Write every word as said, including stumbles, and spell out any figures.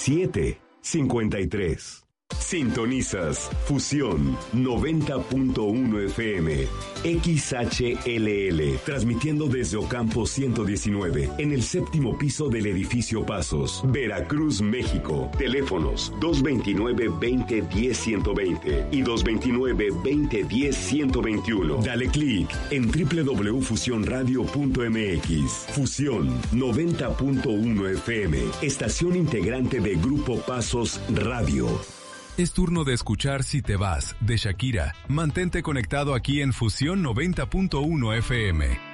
siete cincuenta y tres. Sintonizas Fusión noventa punto uno F M, X H L L, transmitiendo desde Ocampo ciento diecinueve, en el séptimo piso del edificio Pasos, Veracruz, México. Teléfonos dos veintinueve, veinte, diez, ciento veinte y dos veintinueve, veinte, diez, ciento veintiuno. Dale clic en doble u doble u doble u punto fusión radio punto m x. Fusión noventa punto uno F M, estación integrante de Grupo Pasos Radio. Es turno de escuchar Si te vas, de Shakira. Mantente conectado aquí en Fusión noventa punto uno F M.